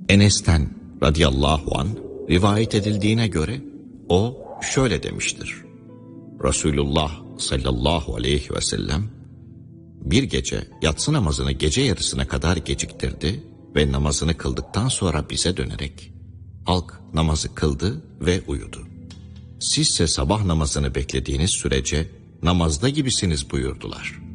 Enes'ten radıyallahu an rivayet edildiğine göre o şöyle demiştir. Resulullah sallallahu aleyhi ve sellem bir gece yatsı namazını gece yarısına kadar geciktirdi ve namazını kıldıktan sonra bize dönerek halk namazı kıldı ve uyudu. Sizse sabah namazını beklediğiniz sürece namazda gibisiniz buyurdular.